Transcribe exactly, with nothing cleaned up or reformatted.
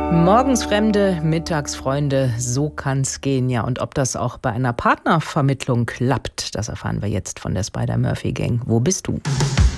Morgens Fremde, mittags Freunde, so kann's gehen. Ja, und ob das auch bei einer Partnervermittlung klappt, das erfahren wir jetzt von der Spider-Murphy Gang. Wo bist du?